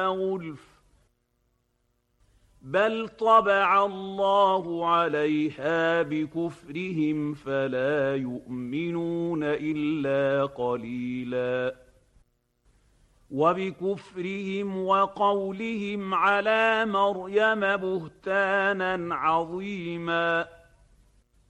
غُلْفٍ بَلْ طَبَعَ اللَّهُ عَلَيْهَا بِكُفْرِهِمْ فَلَا يُؤْمِنُونَ إِلَّا قَلِيلًا وَبِكُفْرِهِمْ وَقَوْلِهِمْ عَلَىٰ مَرْيَمَ بُهْتَانًا عَظِيمًا